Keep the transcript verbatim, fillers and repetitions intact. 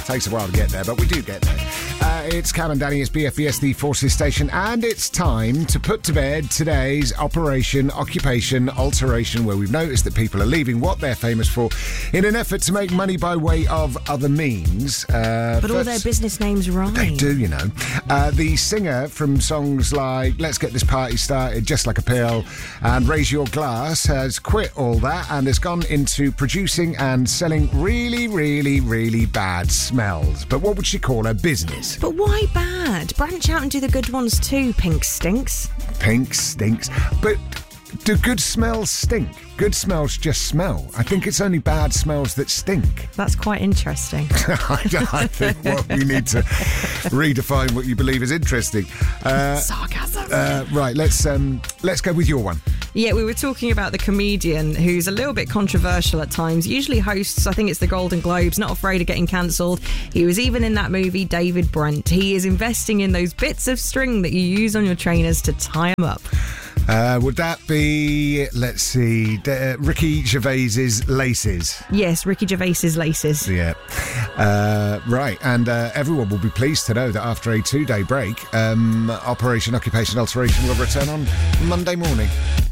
takes a while to get there, but we do get there. Uh, it's Cam and Danny, it's B F B S, the Forces Station, and it's time to put to bed today's Operation Occupation Alteration, where we've noticed that people are leaving what they're famous for in an effort to make money by way of other means. Uh, but all their business names rhyme. They do, you know. Uh, the singer from songs like Let's Get This Party Started, Just Like a Pill, and Raise Your Glass has quit all that and has gone into producing and selling really, really, really bad smells. But what would she call her business? But why bad? Branch out and do the good ones too, Pink Stinks. Pink stinks. But do good smells stink? Good smells just smell. I think it's only bad smells that stink. That's quite interesting. I, I think what we need to redefine what you believe is interesting. Uh, Sarcasm. Uh, right, let's um, let's go with your one. Yeah, we were talking about the comedian who's a little bit controversial at times. Usually hosts, I think it's the Golden Globes, not afraid of getting cancelled. He was even in that movie, David Brent. He is investing in those bits of string that you use on your trainers to tie them up. Uh, would that be, let's see, uh, Ricky Gervais's laces? Yes, Ricky Gervais's laces. Yeah. Uh, right, and uh, everyone will be pleased to know that after a two-day break, um, Operation Occupation Alteration will return on Monday morning.